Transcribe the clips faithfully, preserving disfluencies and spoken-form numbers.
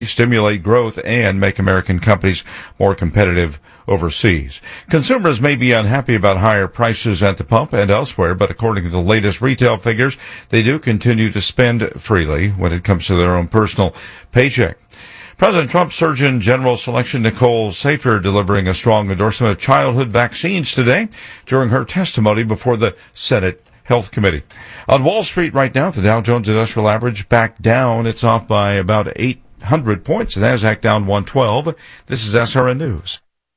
stimulate growth and make American companies more competitive overseas. Consumers may be unhappy about higher prices at the pump and elsewhere, but according to the latest retail figures, they do continue to spend freely when it comes to their own personal paycheck. President Trump's Surgeon General selection Nicole Safer delivering a strong endorsement of childhood vaccines today during her testimony before the Senate Health Committee. On Wall Street right now, the Dow Jones Industrial Average back down. It's off by about eight hundred points. The Nasdaq down one twelve. This is S R N News.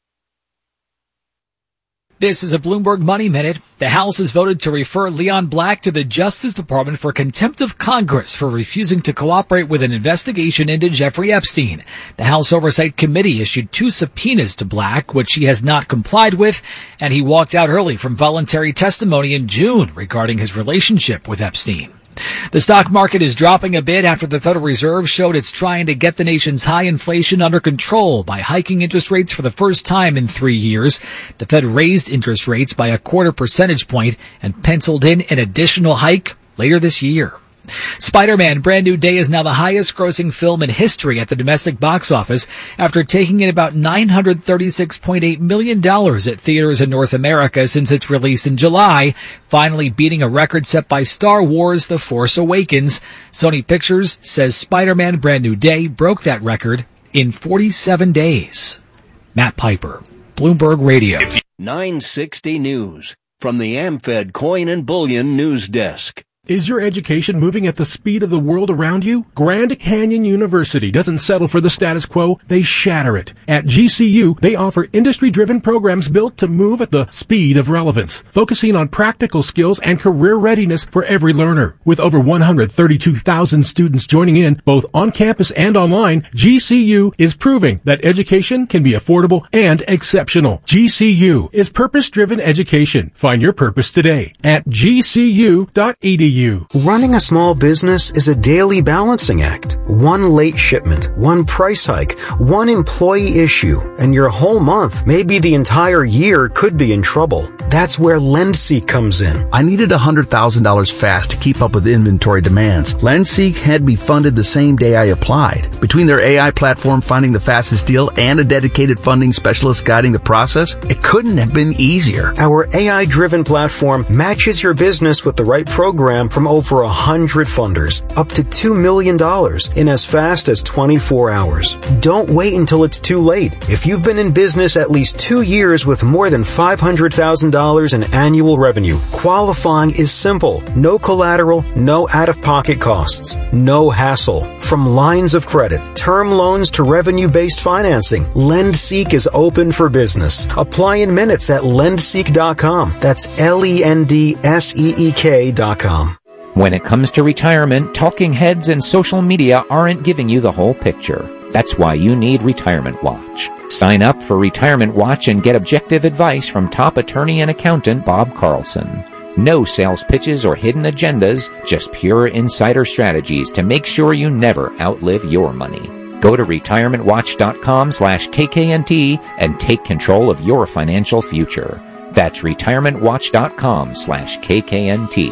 This is a Bloomberg Money Minute. The House has voted to refer Leon Black to the Justice Department for contempt of Congress for refusing to cooperate with an investigation into Jeffrey Epstein. The House Oversight Committee issued two subpoenas to Black, which he has not complied with, and he walked out early from voluntary testimony in June regarding his relationship with Epstein. The stock market is dropping a bit after the Federal Reserve showed it's trying to get the nation's high inflation under control by hiking interest rates for the first time in three years. The Fed raised interest rates by a quarter percentage point and penciled in an additional hike later this year. Spider-Man Brand New Day is now the highest grossing film in history at the domestic box office after taking in about nine hundred thirty-six point eight million dollars at theaters in North America since its release in July, finally beating a record set by Star Wars The Force Awakens. Sony Pictures says Spider-Man Brand New Day broke that record in forty-seven days. Matt Piper, Bloomberg Radio. nine sixty News from the AmFed Coin and Bullion News Desk. Is your education moving at the speed of the world around you? Grand Canyon University doesn't settle for the status quo, they shatter it. At G C U, they offer industry-driven programs built to move at the speed of relevance, focusing on practical skills and career readiness for every learner. With over one hundred thirty-two thousand students joining in, both on campus and online, G C U is proving that education can be affordable and exceptional. G C U is purpose-driven education. Find your purpose today at G C U dot E D U. Running a small business is a daily balancing act. One late shipment, one price hike, one employee issue, and your whole month, maybe the entire year, could be in trouble. That's where LendSeek comes in. I needed one hundred thousand dollars fast to keep up with inventory demands. LendSeek had me funded the same day I applied. Between their A I platform finding the fastest deal and a dedicated funding specialist guiding the process, it couldn't have been easier. Our A I-driven platform matches your business with the right program from over one hundred funders, up to two million dollars in as fast as twenty-four hours. Don't wait until it's too late. If you've been in business at least two years with more than five hundred thousand dollars in annual revenue, qualifying is simple. No collateral, no out-of-pocket costs, no hassle. From lines of credit, term loans to revenue-based financing, LendSeek is open for business. Apply in minutes at lendseek dot com. That's L E N D S E E K dot com. When it comes to retirement, talking heads and social media aren't giving you the whole picture. That's why you need Retirement Watch. Sign up for Retirement Watch and get objective advice from top attorney and accountant Bob Carlson. No sales pitches or hidden agendas, just pure insider strategies to make sure you never outlive your money. Go to retirement watch dot com slash K K N T and take control of your financial future. That's retirement watch dot com slash K K N T.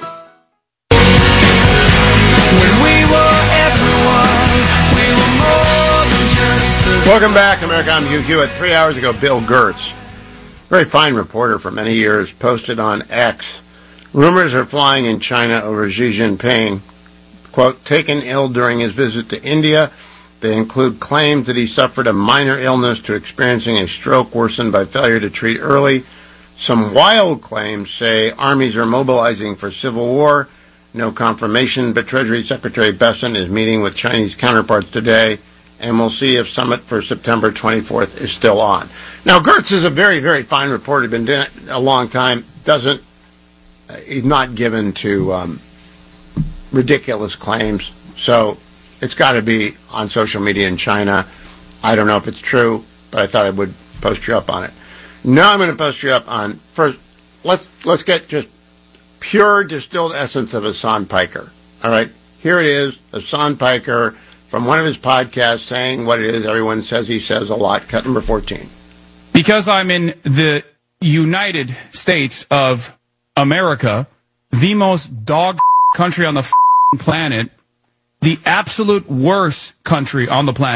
Welcome back, America. I'm Hugh Hewitt. Three hours ago, Bill Gertz, very fine reporter for many years, posted on X, rumors are flying in China over Xi Jinping, quote, taken ill during his visit to India. They include claims that he suffered a minor illness to experiencing a stroke worsened by failure to treat early. Some wild claims say armies are mobilizing for civil war. No confirmation, but Treasury Secretary Bessent is meeting with Chinese counterparts today, and we'll see if summit for September twenty-fourth is still on. Now, Gertz is a very, very fine reporter. He's been doing it a long time. Doesn't uh, he's not given to um, ridiculous claims, so it's got to be on social media in China. I don't know if it's true, but I thought I would post you up on it. Now I'm going to post you up on first. Let's let's get just pure distilled essence of Hassan Piker. All right, here it is, Hassan Piker from one of his podcasts saying what it is everyone says he says a lot. Cut number fourteen. Because I'm in the United States of America, the most dog country on the planet, the absolute worst country on the planet.